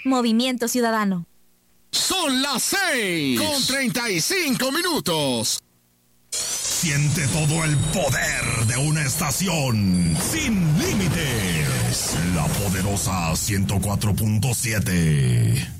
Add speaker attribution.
Speaker 1: Movimiento Ciudadano.
Speaker 2: Son las 6:35.
Speaker 3: Siente todo el poder de una estación sin límites. La poderosa 104.7.